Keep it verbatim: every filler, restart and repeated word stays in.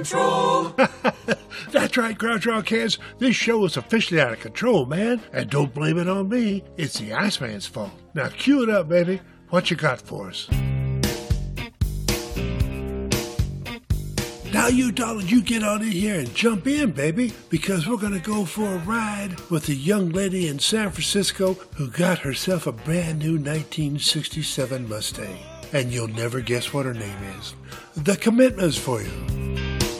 Control. That's right, Groucho kids. This show is officially out of control, man. And don't blame it on me. It's the Iceman's fault. Now cue it up, baby. What you got for us? Now you darling, you get on in here and jump in, baby, because we're going to go for a ride with a young lady in San Francisco who got herself a brand new nineteen sixty-seven Mustang. And you'll never guess what her name is. The Commitment's for you.